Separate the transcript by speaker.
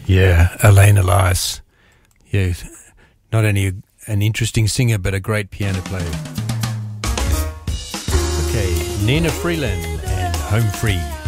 Speaker 1: Yeah, Elaine Elias. Yeah, not only an interesting singer, but a great piano player. Okay, Nina Freeland and Home Free.